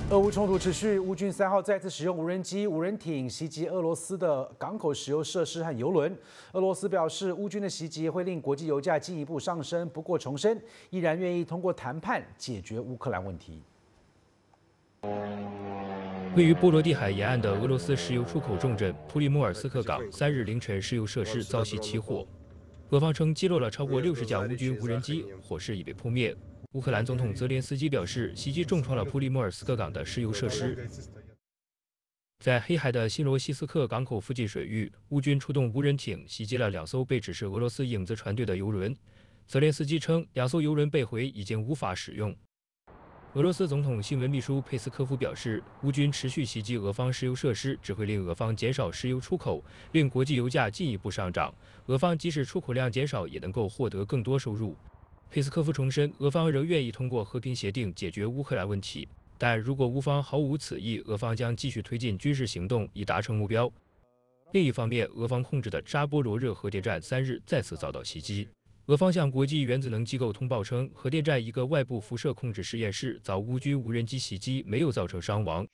俄乌冲突持续，乌军3号再次使用无人机、无人艇袭击俄罗斯的港口石油设施和油轮。俄罗斯表示，乌军的袭击会令国际油价进一步上升，不过重申依然愿意通过谈判解决乌克兰问题。 位于波罗的海沿岸的俄罗斯石油出口重镇普里莫尔斯克港3日凌晨石油设施遭袭起火，俄方称击落了超过60架乌军无人机，火势已被扑灭。 乌克兰总统泽连斯基表示，袭击重创了普里莫尔斯克港的石油设施。在黑海的新罗西斯克港口附近水域，乌军出动无人艇袭击了2艘被指是俄罗斯影子船队的油轮。泽连斯基称，2艘油轮被毁，已经无法使用。俄罗斯总统新闻秘书佩斯科夫表示，乌军持续袭击俄方石油设施，只会令俄方减少石油出口，令国际油价进一步上涨。俄方即使出口量减少，也能够获得更多收入。 佩斯科夫重申，俄方仍愿意通过和平协定解决乌克兰问题，但如果乌方毫无此意，俄方将继续推进军事行动以达成目标。另一方面，俄方控制的扎波罗热核电站3日再次遭到袭击。俄方向国际原子能机构通报称，核电站一个外部辐射控制实验室遭乌军无人机袭击，没有造成伤亡。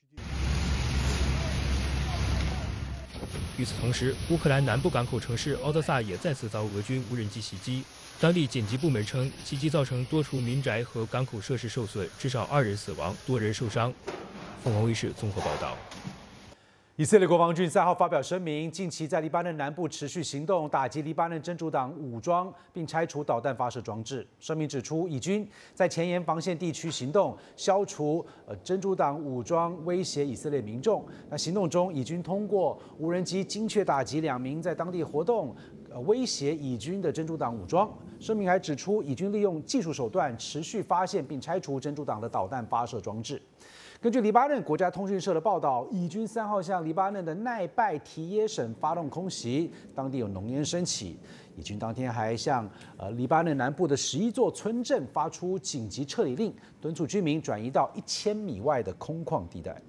与此同时，乌克兰南部港口城市奥德萨也再次遭俄军无人机袭击。 当地紧急部门称，袭击造成多处民宅和港口设施受损，至少2人死亡，多人受伤。凤凰卫视综合报道。 以色列国防军3号发表声明，近期在黎巴嫩南部持续行动，打击黎巴嫩真主党武装，并拆除导弹发射装置。声明指出，以军在前沿防线地区行动，消除真主党武装威胁以色列民众。那行动中，以军通过无人机精确打击2名在当地活动。 威胁以军的真主党武装。声明还指出，以军利用技术手段持续发现并拆除真主党的导弹发射装置。根据黎巴嫩国家通讯社的报道，以军3号向黎巴嫩的奈拜提耶省发动空袭，当地有浓烟升起。以军当天还向黎巴嫩南部的11座村镇发出紧急撤离令，敦促居民转移到1000米外的空旷地带。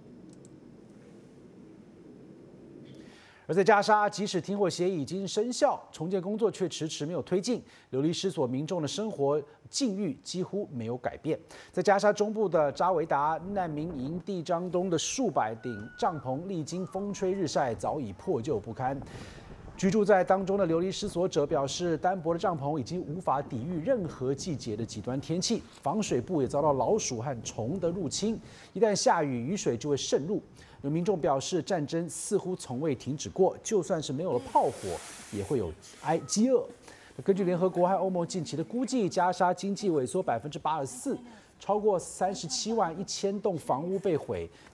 而在加沙，即使停火协议已经生效，重建工作却迟迟没有推进，流离失所民众的生活境遇几乎没有改变。在加沙中部的扎维达难民营地张东的数百顶帐篷，历经风吹日晒，早已破旧不堪。 居住在当中的流离失所者表示，单薄的帐篷已经无法抵御任何季节的极端天气，防水布也遭到老鼠和虫的入侵，一旦下雨，雨水就会渗入。有民众表示，战争似乎从未停止过，就算是没有了炮火，也会有饥饿。根据联合国和欧盟近期的估计，加沙经济萎缩84%，超过37万1000栋房屋被毁。